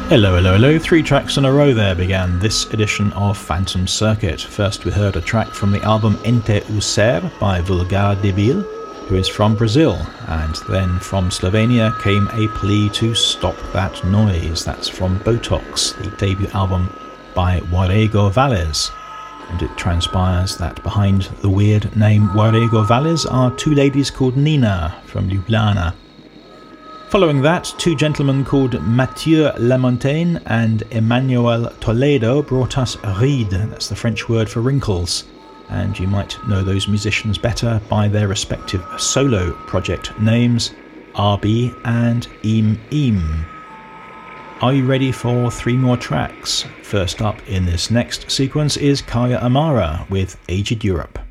Hello, hello, hello. 3 tracks in a row there began this edition of Phantom Circuit. First we heard a track from the album Ente o Ser by Vulgar Debil, who is from Brazil, and then from Slovenia came a plea to stop that noise. That's from Botox, the debut album by Warrego Valles. And it transpires that behind the weird name Warrego Valles are 2 ladies called Nina from Ljubljana. Following that, 2 gentlemen called Mathieu Lamontagne and Emmanuel Toledo brought us Rides, that's the French word for wrinkles, and you might know those musicians better by their respective solo project names, RB and Im. Are you ready for 3 more tracks? First up in this next sequence is Kaya Amara with Aged Europe.